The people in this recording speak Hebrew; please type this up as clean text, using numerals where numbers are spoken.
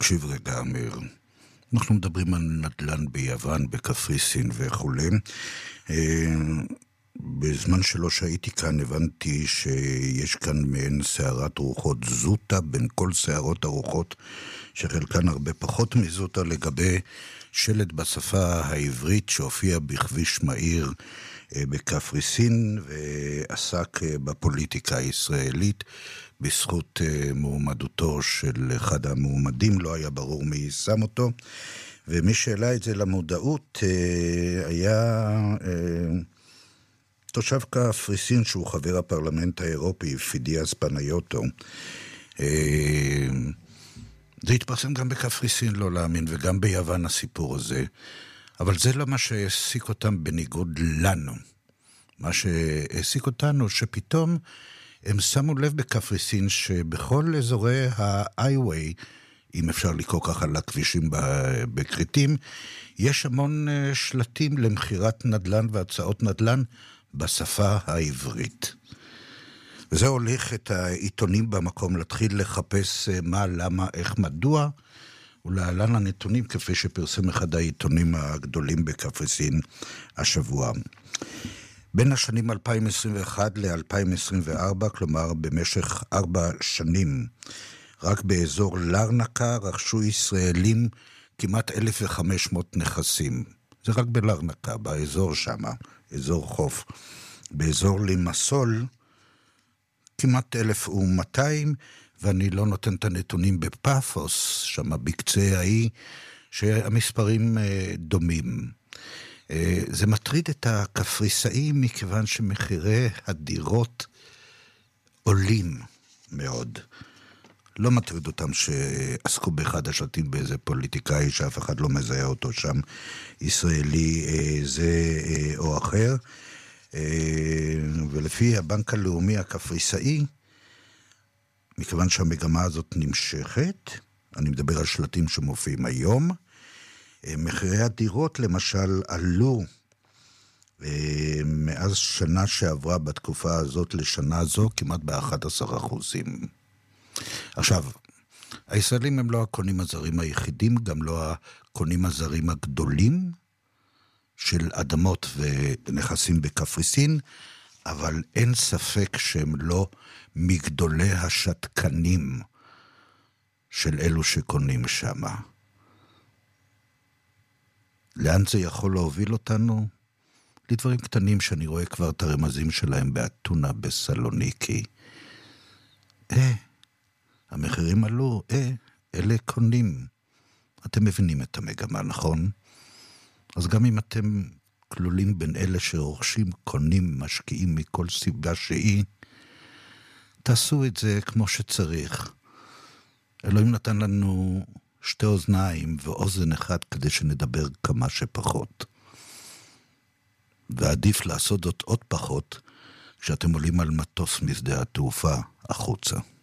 תקשיב רגע, אמיר. אנחנו מדברים על נדל"ן ביוון, בקפריסין וכולי. בזמן שלא שהייתי כאן הבנתי שיש כאן מעין סערת רוחות זוטה בין כל סערות הרוחות, שחלקן הרבה פחות מזוטה, לגבי שלט בשפה העברית שהופיע בכביש מהיר בקפריסין ועסק בפוליטיקה הישראלית בזכות מועמדותו של אחד המועמדים. לא היה ברור מי שם אותו, ומי שהעלה את זה למודעות היה תושב קפריסין שהוא חבר הפרלמנט האירופי, פידיאס פניוטו. זה התפרסם גם בקפריסין, לא להאמין, וגם ביוון הסיפור הזה. אבל זה לא מה שהעסיק אותם בניגוד לנו. מה שהעסיק אותנו שפתאום הם שמו לב בקפריסין שבכל אזורי ה-highway, אם אפשר לקרוא ככה לכבישים בקריטים, יש המון שלטים למחירת נדל"ן והצעות נדל"ן בשפה העברית. וזה הוליך את העיתונים במקום להתחיל לחפש מה, למה, איך, מדוע, ולהלן הנתונים כפי שפרסם אחד העיתונים הגדולים בקפריסין השבוע. בין השנים 2021 ל-2024, כלומר במשך 4 שנים, רק באזור לרנקה רכשו ישראלים כמעט 1,500 נכסים. זה רק בלרנקה, באזור שמה, אזור חוף. באזור לימסול, כמעט 1,200, ואני לא נותן את הנתונים בפאפוס, שמה בקצה האי, שהמספרים דומים. זה מטריד את הקפריסאים מכיוון שמחירי הדירות עולים מאוד. לא מטריד אותם שעסקו באחד השלטים באיזה פוליטיקאי שאף אחד לא מזהה אותו שם, ישראלי זה או אחר. ולפי הבנק הלאומי הקפריסאי, מכיוון שהמגמה הזאת נמשכת, אני מדבר על שלטים שמופיעים היום, מחירי הדירות למשל עלו מאז שנה שעברה בתקופה הזאת לשנה זו כמעט ב-11%. עכשיו, הישראלים הם לא הקונים הזרים היחידים, גם לא הקונים הזרים הגדולים של אדמות ונכסים בקפריסין, אבל אין ספק שהם לא מגדולי השתקנים של אלו שקונים שמה. לאן זה יכול להוביל אותנו? לדברים קטנים שאני רואה כבר את הרמזים שלהם באתונה בסלוניקי. המחירים עלו, אלה קונים. אתם מבינים את המגמה, נכון? אז גם אם אתם כלולים בין אלה שרוכשים, קונים, משקיעים מכל סיבה שהיא, תעשו את זה כמו שצריך. אלוהים נתן לנו 2 אוזניים ואוזן אחד כדי שנדבר כמה שפחות. ועדיף לעשות זאת עוד פחות כשאתם עולים על מטוס משדה התעופה החוצה.